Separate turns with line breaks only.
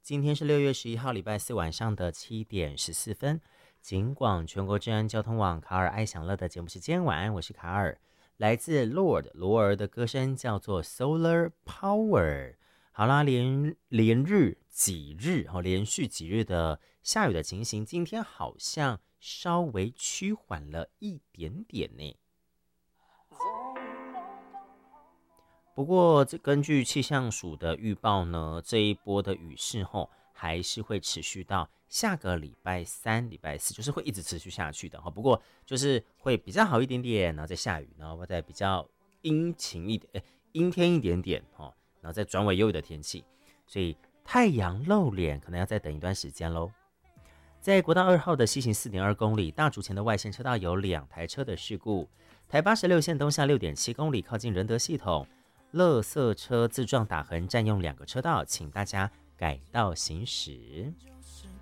今天是6月11号，礼拜四晚上的7点14分。警广全国治安交通网卡尔爱享乐的节目时间，晚安，我是卡尔。来自 Lord 罗尔的歌声叫做 Solar Power。好啦，连续几日的下雨的情形，今天好像稍微趋缓了一点点呢。不过，根据气象署的预报呢，这一波的雨势还是会持续到下个礼拜三、礼拜四，就是会一直持续下去的。不过就是会比较好一点点，然后再下雨，然后再比较阴晴一点，阴天一点点，然后再转为忧郁的天气，所以太阳露脸可能要再等一段时间咯。在国道2号的西行4.2公里大竹前的外线车道有2台车的事故，台86线东下6.7公里靠近仁德系统，垃圾车自撞打横占用2个车道，请大家改道行驶。